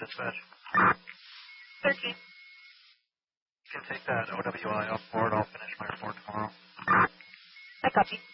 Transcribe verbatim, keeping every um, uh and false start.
Dispatch. thirteen. You can take that O W I off board. I'll finish my report tomorrow. I copy.